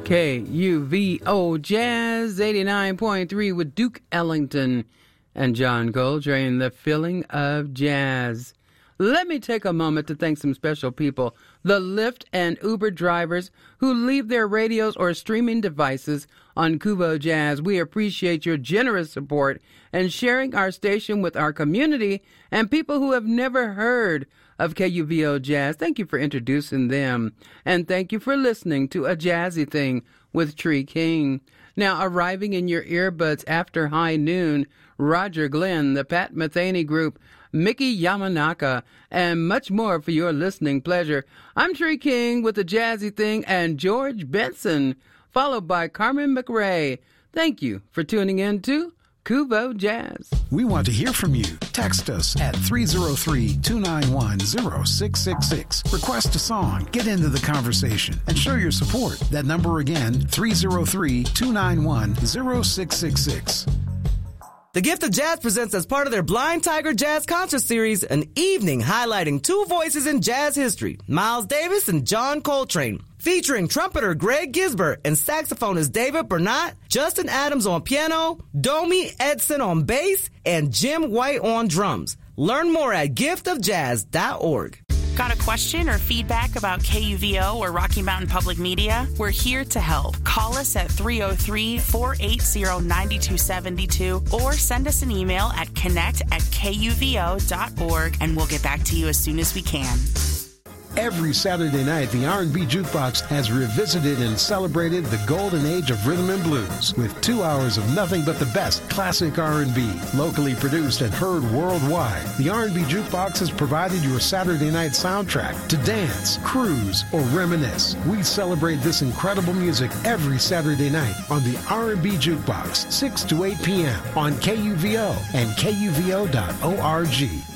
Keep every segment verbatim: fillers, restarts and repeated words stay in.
K U V O Jazz eighty-nine point three with Duke Ellington and John Coltrane, the feeling of jazz. Let me take a moment to thank some special people, the Lyft and Uber drivers who leave their radios or streaming devices on Kuvo Jazz. We appreciate your generous support and sharing our station with our community and people who have never heard of K U V O Jazz. Thank you for introducing them. And thank you for listening to A Jazzy Thing with Tree King. Now, arriving in your earbuds after high noon, Roger Glenn, the Pat Metheny Group, Mickey Yamanaka, and much more for your listening pleasure. I'm Tree King with A Jazzy Thing and George Benson, followed by Carmen McRae. Thank you for tuning in to Kuvo Jazz. We want to hear from you. Text us at three oh three, two nine one, oh six six six. Request a song, get into the conversation, and show your support. That number again, three oh three, two nine one, oh six six six. The Gift of Jazz presents, as part of their Blind Tiger Jazz Concert Series, an evening highlighting two voices in jazz history, Miles Davis and John Coltrane. Featuring trumpeter Greg Gisbert and saxophonist David Bernat, Justin Adams on piano, Domi Edson on bass, and Jim White on drums. Learn more at gift of jazz dot org. Got a question or feedback about K U V O or Rocky Mountain Public Media? We're here to help. Call us at three oh three, four eight oh, nine two seven two or send us an email at connect at K U V O dot org and we'll get back to you as soon as we can. Every Saturday night, the R and B Jukebox has revisited and celebrated the golden age of rhythm and blues with two hours of nothing but the best classic R and B, locally produced and heard worldwide. The R and B Jukebox has provided your Saturday night soundtrack to dance, cruise, or reminisce. We celebrate this incredible music every Saturday night on the R and B Jukebox, six to eight p.m. on K U V O and K U V O dot org.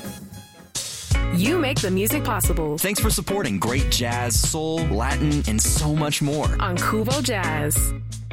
You make the music possible. Thanks for supporting great jazz, soul, Latin, and so much more on Kuvo Jazz.